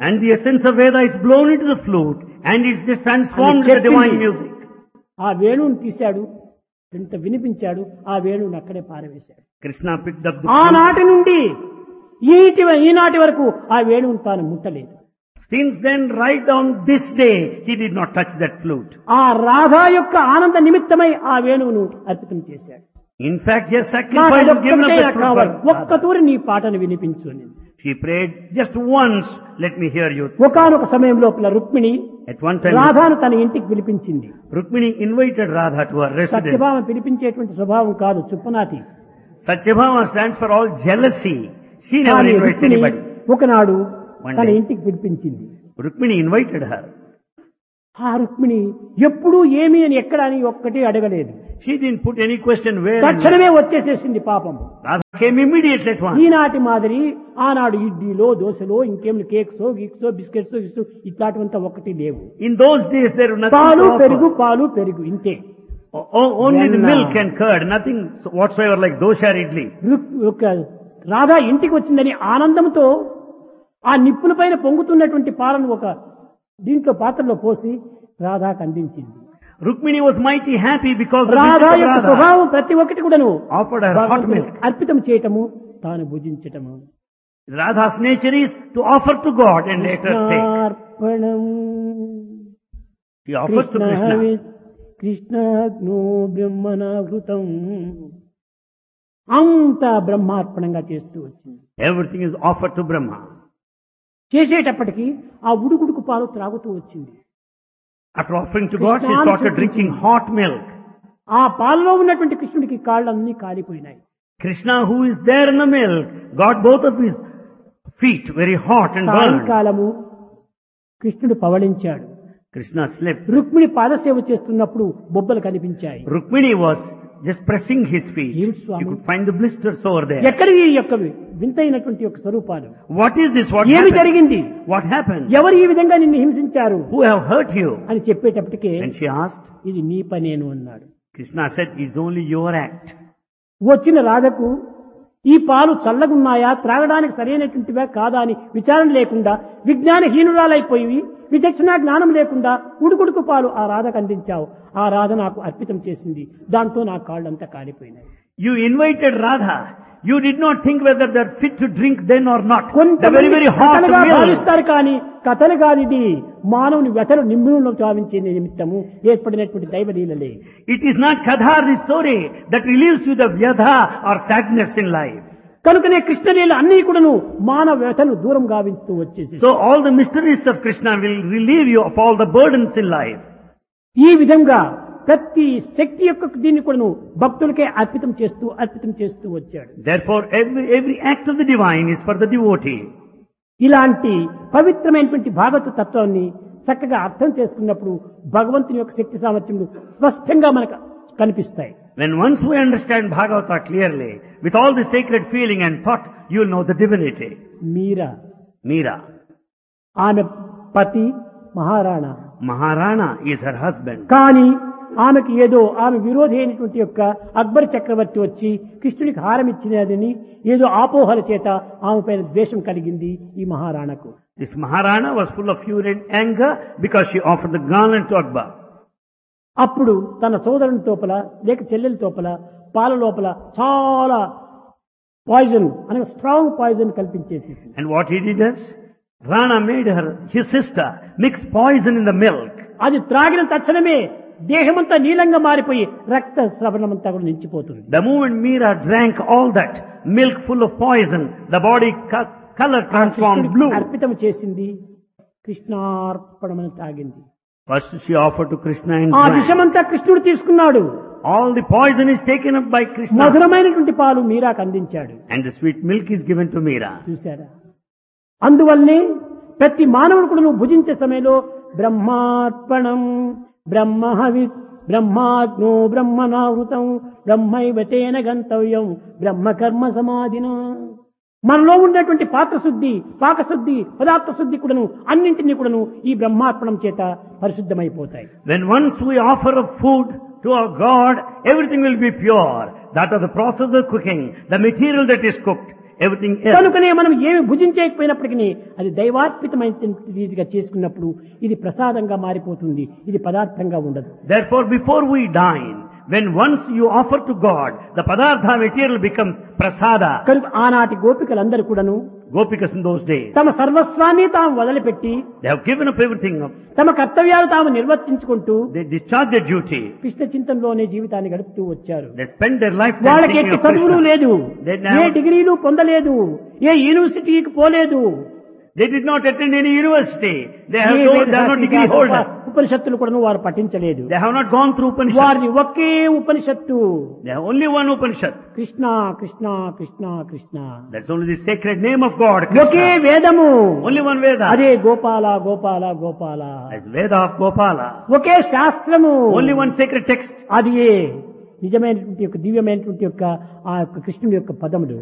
And the essence of Veda is blown into the flute and it's just transformed into divine music. ఆ వేణువుని తీశాడు, ఎంత వినిపించాడు, ఆ వేణువుని అక్కడే పారవేశాడు. Krishna picked up the flute. ఆనాటి నుండి ఈనాటి వరకు ఆ వేణువుని తాను ముట్టలేదు. Since then, right down this day, he did not touch that flute. ఆ రాధా యొక్క ఆనంద నిమిత్తమై ఆ వేణువును అర్పితం చేశాడు. In fact, yes, sacrifice was given up that flute. ఒక్క తూరి నీ పాటను వినిపించు అని. She prayed just once, let me hear you. ఒకానొక సమయం లోపల రుక్మిణి At one time, రాధాను తన ఇంటికి పిలిపించింది. Rukmini invited Radha to her residence. Satyabhama పిలిపించేటువంటి స్వభావం కాదు, చుప్పనాతి. Satyabhama stands for all jealousy. She never కానీ invites రుక్మిణి anybody. ఒకనాడు One తన day. ఇంటికి పిలిపించింది. Rukmini invited her. ఆ రుక్మిణి ఎప్పుడు ఏమి అని ఎక్కడ అని ఒక్కటి అడగలేదు. She didn't put any question where. తక్షణమే వచ్చేసేసింది పాపం. Radha came immediately at once. ఈనాటి మాదిరి ఆనాడు ఇడ్లీలో దోశలో ఇంకేమి కేక్సో గీక్సో బిస్కెట్స్ ఇట్లాంటివంతా ఒక్కటి లేవు. In those days there was nothing పాలు to offer. పెరుగు ఇంతే. Only the When, milk and curd, nothing whatsoever like dosha or idli. Radha ఇంటికి వచ్చిందని ఆనందంతో ఆ నిప్పుల పైన పొంగుతున్నటువంటి పాలను ఒక దీంట్లో పాత్రలో పోసి రాధాకు అందించింది. Rukmini was mighty happy because the Radha visit of యొక్క Radha స్వభావం ప్రతి ఒక్కటి కూడాను offered her hot milk. అర్పితం చేయటము, తాను భుజించటము. Radha's nature is to offer to God and later take. కృష్ణార్పణం She offers to Krishna. కృష్ణాగ్నో బ్రహ్మణాహృతం అంతా బ్రహ్మార్పణంగా చేస్తూ వచ్చింది. Everything is offered to Brahma. చేసేటప్పటికి ఆ ఉడుకుడుకు పాలు త్రాగుతూ వచ్చింది. After offering to God, she started drinking hot milk. ఆ పాలలో ఉన్నటువంటి కృష్ణుడికి కాళ్ళన్నీ కాలిపోయినాయి. Krishna, who is there in the milk, got both of his feet very hot and burned. సాయంకాలము కృష్ణుడు పవళించాడు. Krishna slept. రుక్మిణి పాదసేవ చేస్తున్నప్పుడు బొబ్బలు కనిపించాయి. Rukmini was just pressing his feet. Yes, You Swami. could find the blisters over there. ఎక్కడి ఈ యొక్క వింతైనటువంటి యొక్క స్వరూపాలు? What is this? What ఏమి happened? జరిగింది? What happened? ఎవరు ఈ విధంగా నిన్ను హింసించారు Who have hurt you? అని చెప్పేటప్పటికే And she asked. ఇది నీ పనేను అన్నాడు. Krishna said, it's only your act. వచ్చిన రాధకు ఈ పాలు చల్లగున్నాయా, త్రాగడానికి సరైనటువంటివా కాదా అని విచారణ లేకుండా విజ్ఞానహీనురాలైపోయి విచక్షణ జ్ఞానం లేకుండా ఉడుకుడుకు పాలు ఆ రాధకు అందించావు. ఆ రాధ నాకు అర్పితం చేసింది. దాంతో నా కాళ్ళంతా కాలిపోయినాయి. You invited Radha. You did not think whether they're fit to drink then or not. The very, very hot కథలుగా milk. భావిస్తారు కానీ కథలు కాదు, ఇది మానవుని వ్యతలు నిమ్ములను చావించే నిమిత్తము ఏర్పడినటువంటి దైవలీలలే. It is not Kadha, the story, that relieves you the vyadha or sadness in life. కనుకనే కృష్ణలీల అన్ని కూడాను మానవ వ్యతను దూరం గావిస్తూ వచ్చేసి So all the mysteries of Krishna will relieve you of all the burdens in life. ఈ విధంగా ప్రతి శక్తి యొక్క దీన్ని కూడాను భక్తులకే అర్పితం చేస్తూ వచ్చాడు. Therefore every act of the divine is for the devotee. ఇలాంటి పవిత్రమైనటువంటి భాగవత తత్వాన్ని చక్కగా అర్థం చేసుకున్నప్పుడు భగవంతుని యొక్క శక్తి సామర్థ్యములు స్పష్టంగా మనకు కనిపిస్తాయి. When once we understand Bhagavata clearly, with all the sacred feeling and thought, you will know the divinity. Meera. ఆమె పతి Maharana. Maharana is her husband. కానీ ఆమెకి ఏదో ఆమె విరోధి అయినటువంటి యొక్క అక్బర్ చక్రవర్తి వచ్చి కృష్ణుడికి హారం ఇచ్చినదని ఏదో ఆపోహల చేత ఆమె పైన ద్వేషం కలిగింది ఈ మహారాణకు. This Maharana was full of fury and anger because she offered the garland to Akbar. అప్పుడు తన సోదరుని తోపల లేక చెల్లెల తోపల పాల లోపల చాలా పాయిజన్ అనే strong poison కల్పించేసేసి. And what he did is, Rana made his sister, mix poison in the milk. అది త్రాగిన తక్షణమే దేహమంతా నీలంగా మారిపోయి రక్త స్రవణమంతా కూడా నిలిచిపోతుంది. The moment Meera drank all that milk full of poison, the body color transformed blue. అర్పితం చేసింది, కృష్ణార్పణమని తాగింది. First she offered to Krishna and ఆ drank. విషమంతా కృష్ణుడు తీసుకున్నాడు. All the poison is taken up by Krishna. మధురమైనటువంటి పాలు మీరాకు అందించాడు. And the sweet milk is given to Meera. చూశారా? అందువల్లనే ప్రతి మానవుడు కూడా నువ్వు భుజించే సమయంలో బ్రహ్మార్పణం బ్రహ్మహవిత్ బ్రహ్మాగ్నో బ్రహ్మణావృతం బ్రహ్మైవతేన గంతవ్యం బ్రహ్మకర్మ సమాధిన. మనలో ఉన్నటువంటి పాత్రశుద్ధి, పాకశుద్ధి, పదార్థ శుద్ధి కూడాను అన్నింటినీ కూడాను ఈ బ్రహ్మార్పణం చేత పరిశుద్ధమైపోతాయి. When once we offer a food to our God, everything will be pure. That is the process of cooking, the material that is cooked, everything else. కనుకనే మనం ఏమి భుజించకపోయినప్పటికీ అది దైవార్పితమైన రీతిగా చేసుకున్నప్పుడు ఇది ప్రసాదంగా మారిపోతుంది, ఇది పదార్థంగా ఉండదు. Therefore, before we dine, when once you offer to God, the padartha material becomes prasada. కనుక ఆనాటి గోపికలందరూ కూడాను Gopikas in those days, తమ సర్వస్వాన్ని తాము వదిలిపెట్టి they have given up everything up. తమ కర్తవ్యాలు తాము నిర్వర్తించుకుంటూ They discharge their duty. Krishna చింతనలోనే జీవితాన్ని గడుపుతూ వచ్చారు. They spend their life వాళ్ళకి thinking ఎట్టి of చదువులు Krishna. లేదు, They never- ఏ డిగ్రీలు పొందలేదు, ఏ యూనివర్సిటీకి పోలేదు, They did not attend any university. They A are not degree holders. ఉపనిషత్తులు కూడా వారు పఠించలేదు. They have not gone through Upanishad. వారిని ఒకే ఉపనిషత్తు They have only one Upanishad. Krishna Krishna Krishna Krishna, That's only the sacred name of God, okay Krishna. వేదము, Only one Veda. అదే Gopala Gopala Gopala, That's Veda of Gopala. ఒకే శాస్త్రము, Only one sacred text. అది నిజమైనటువంటి యొక్క దివ్యమైనటువంటి యొక్క ఆ యొక్క కృష్ణుడి యొక్క పదములు.